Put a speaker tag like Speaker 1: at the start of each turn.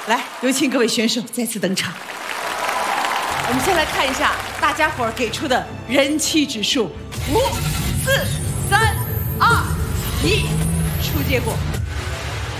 Speaker 1: 来，有请各位选手再次登场。我们先来看一下大家伙儿给出的人气指数：5、4、3、2、1，出结果。